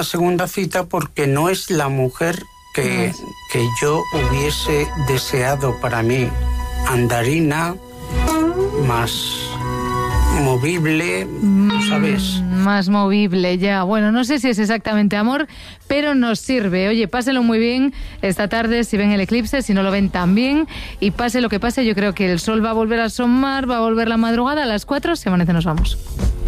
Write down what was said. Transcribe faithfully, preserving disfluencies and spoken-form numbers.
segunda cita porque no es la mujer que, que yo hubiese deseado para mí. Andarina, más movible, mm, ¿sabes? Más movible, ya. Bueno, no sé si es exactamente amor, pero nos sirve. Oye, páselo muy bien esta tarde si ven el eclipse, si no lo ven también. Y pase lo que pase, yo creo que el sol va a volver a asomar, va a volver la madrugada, a las cuatro, si amanece nos vamos.